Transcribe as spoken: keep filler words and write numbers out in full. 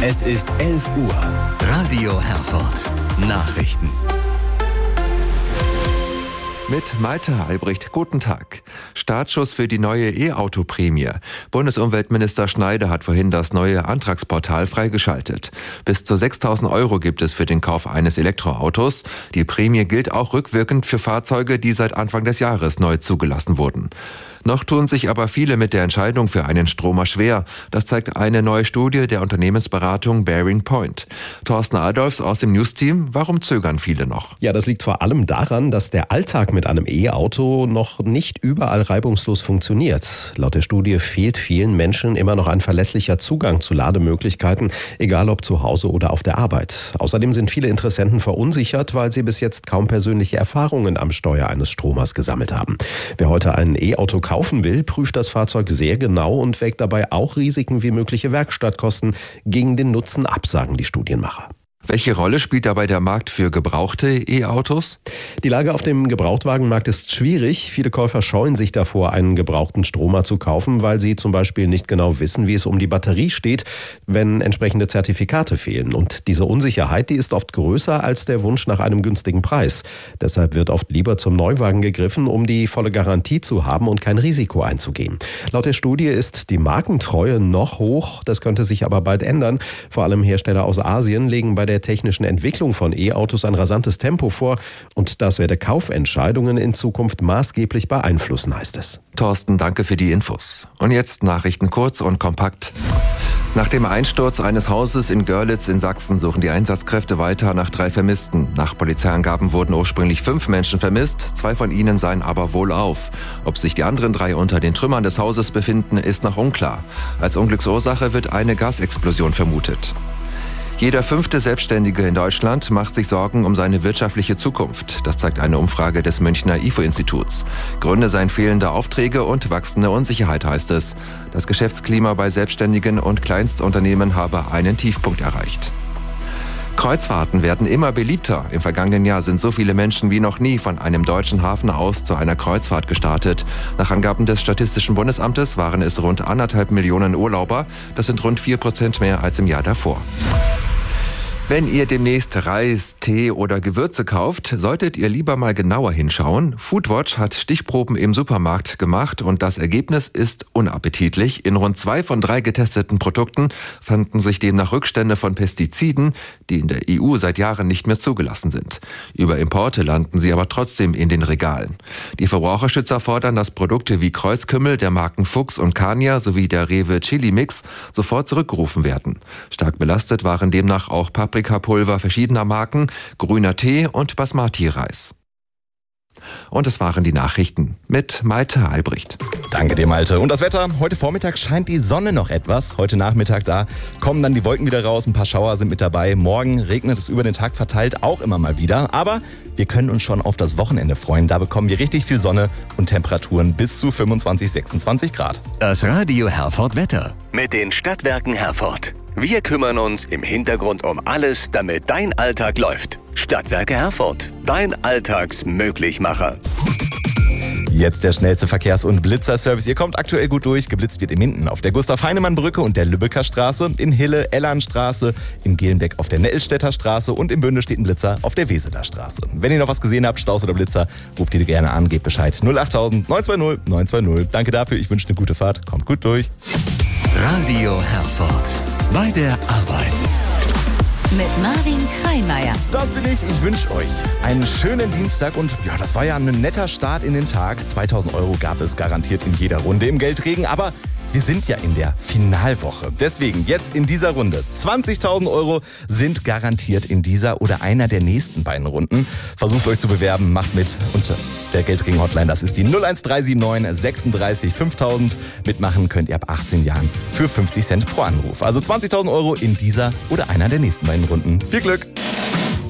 Es ist elf Uhr. Radio Herford. Nachrichten. Mit Malte Albrecht, guten Tag. Startschuss für die neue E-Auto-Prämie. Bundesumweltminister Schneider hat vorhin das neue Antragsportal freigeschaltet. Bis zu sechstausend Euro gibt es für den Kauf eines Elektroautos. Die Prämie gilt auch rückwirkend für Fahrzeuge, die seit Anfang des Jahres neu zugelassen wurden. Noch tun sich aber viele mit der Entscheidung für einen Stromer schwer. Das zeigt eine neue Studie der Unternehmensberatung Bearing Point. Thorsten Adolfs aus dem News-Team, warum zögern viele noch? Ja, das liegt vor allem daran, dass der Alltag mit einem E-Auto noch nicht überall reibungslos funktioniert. Laut der Studie fehlt vielen Menschen immer noch ein verlässlicher Zugang zu Lademöglichkeiten, egal ob zu Hause oder auf der Arbeit. Außerdem sind viele Interessenten verunsichert, weil sie bis jetzt kaum persönliche Erfahrungen am Steuer eines Stromers gesammelt haben. Wer heute ein E-Auto kaufen will, prüft das Fahrzeug sehr genau und wägt dabei auch Risiken wie mögliche Werkstattkosten gegen den Nutzen ab, sagen die Studienmacher. Welche Rolle spielt dabei der Markt für gebrauchte E-Autos? Die Lage auf dem Gebrauchtwagenmarkt ist schwierig. Viele Käufer scheuen sich davor, einen gebrauchten Stromer zu kaufen, weil sie zum Beispiel nicht genau wissen, wie es um die Batterie steht, wenn entsprechende Zertifikate fehlen. Und diese Unsicherheit, die ist oft größer als der Wunsch nach einem günstigen Preis. Deshalb wird oft lieber zum Neuwagen gegriffen, um die volle Garantie zu haben und kein Risiko einzugehen. Laut der Studie ist die Markentreue noch hoch. Das könnte sich aber bald ändern. Vor allem Hersteller aus Asien legen bei der der technischen Entwicklung von E-Autos ein rasantes Tempo vor und das werde Kaufentscheidungen in Zukunft maßgeblich beeinflussen, heißt es. Thorsten, danke für die Infos. Und jetzt Nachrichten kurz und kompakt. Nach dem Einsturz eines Hauses in Görlitz in Sachsen suchen die Einsatzkräfte weiter nach drei Vermissten. Nach Polizeiangaben wurden ursprünglich fünf Menschen vermisst, zwei von ihnen seien aber wohlauf. Ob sich die anderen drei unter den Trümmern des Hauses befinden, ist noch unklar. Als Unglücksursache wird eine Gasexplosion vermutet. Jeder fünfte Selbstständige in Deutschland macht sich Sorgen um seine wirtschaftliche Zukunft. Das zeigt eine Umfrage des Münchner I F O-Instituts. Gründe seien fehlende Aufträge und wachsende Unsicherheit, heißt es. Das Geschäftsklima bei Selbstständigen und Kleinstunternehmen habe einen Tiefpunkt erreicht. Kreuzfahrten werden immer beliebter. Im vergangenen Jahr sind so viele Menschen wie noch nie von einem deutschen Hafen aus zu einer Kreuzfahrt gestartet. Nach Angaben des Statistischen Bundesamtes waren es rund anderthalb Millionen Urlauber. Das sind rund vier Prozent mehr als im Jahr davor. Wenn ihr demnächst Reis, Tee oder Gewürze kauft, solltet ihr lieber mal genauer hinschauen. Foodwatch hat Stichproben im Supermarkt gemacht und das Ergebnis ist unappetitlich. In rund zwei von drei getesteten Produkten fanden sich demnach Rückstände von Pestiziden, die in der E U seit Jahren nicht mehr zugelassen sind. Über Importe landen sie aber trotzdem in den Regalen. Die Verbraucherschützer fordern, dass Produkte wie Kreuzkümmel der Marken Fuchs und Kania sowie der Rewe Chili Mix sofort zurückgerufen werden. Stark belastet waren demnach auch Paprika Paprikapulver verschiedener Marken, grüner Tee und Basmati-Reis. Und es waren die Nachrichten mit Malte Albrecht. Danke dir, Malte. Und das Wetter? Heute Vormittag scheint die Sonne noch etwas. Heute Nachmittag da kommen dann die Wolken wieder raus. Ein paar Schauer sind mit dabei. Morgen regnet es über den Tag verteilt auch immer mal wieder. Aber wir können uns schon auf das Wochenende freuen. Da bekommen wir richtig viel Sonne und Temperaturen bis zu fünfundzwanzig, sechsundzwanzig Grad. Das Radio Herford Wetter mit den Stadtwerken Herford. Wir kümmern uns im Hintergrund um alles, damit dein Alltag läuft. Stadtwerke Herford, dein Alltagsmöglichmacher. Jetzt der schnellste Verkehrs- und Blitzerservice. Ihr kommt aktuell gut durch. Geblitzt wird in Minden auf der Gustav-Heinemann-Brücke und der Lübecker Straße, in Hille, Ellandstraße, in Gelenbeck auf der Nettelstädter Straße und in Bünde steht ein Blitzer auf der Weseler Straße. Wenn ihr noch was gesehen habt, Staus oder Blitzer, ruft ihr gerne an, gebt Bescheid. null acht null null neun zwei null neun zwei null. Danke dafür, ich wünsche eine gute Fahrt. Kommt gut durch. Radio Herford. Bei der Arbeit. Mit Marvin Kreimeier. Das bin ich. Ich wünsche euch einen schönen Dienstag und ja, das war ja ein netter Start in den Tag. zweitausend Euro gab es garantiert in jeder Runde im Geldregen, aber wir sind ja in der Finalwoche. Deswegen jetzt in dieser Runde. zwanzigtausend Euro sind garantiert in dieser oder einer der nächsten beiden Runden. Versucht euch zu bewerben, macht mit unter der Geldregen-Hotline. Das ist die null eins drei sieben neun sechsunddreißig fünftausend. Mitmachen könnt ihr ab achtzehn Jahren für fünfzig Cent pro Anruf. Also zwanzigtausend Euro in dieser oder einer der nächsten beiden Runden. Viel Glück!